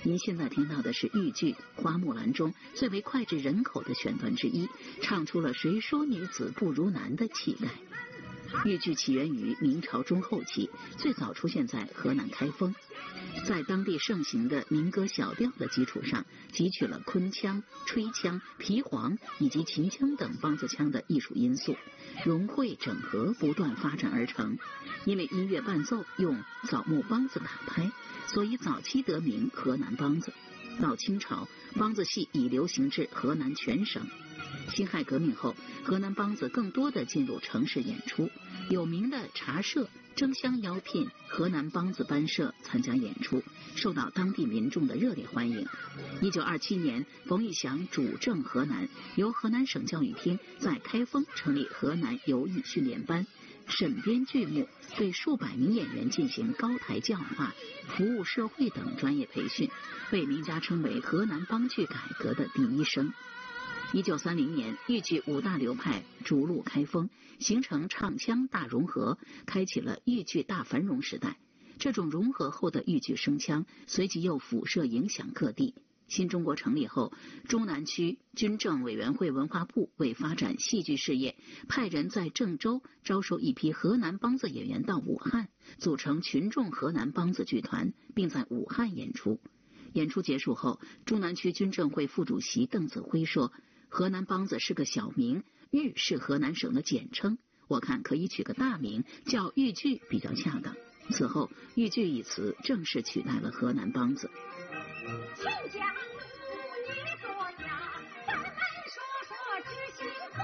您现在听到的是豫剧《花木兰》中最为脍炙人口的选段之一，唱出了谁说女子不如男的气概。豫剧起源于明朝中后期，最早出现在河南开封，在当地盛行的民歌小调的基础上，汲取了昆腔、吹腔、皮黄以及秦腔等梆子腔的艺术因素，融汇整合，不断发展而成。因为音乐伴奏用枣木梆子打拍，所以早期得名河南梆子。到清朝，梆子戏已流行至河南全省。辛亥革命后，河南梆子更多的进入城市演出，有名的茶社争相邀聘河南梆子班社参加演出，受到当地民众的热烈欢迎。1927年，冯玉祥主政河南，由河南省教育厅在开封成立河南游艺训练班，审编剧目，对数百名演员进行高台教化、服务社会等专业培训，被名家称为河南梆剧改革的第一声。1930年，豫剧五大流派逐鹿开封，形成唱腔大融合，开启了豫剧大繁荣时代。这种融合后的豫剧声腔随即又辐射影响各地。新中国成立后，中南区军政委员会文化部为发展戏剧事业，派人在郑州招收一批河南梆子演员到武汉，组成群众河南梆子剧团，并在武汉演出。演出结束后，中南区军政会副主席邓子恢说，河南梆子是个小名，豫是河南省的简称，我看可以取个大名叫豫剧比较恰当。此后，豫剧一词正式取代了河南梆子。 亲家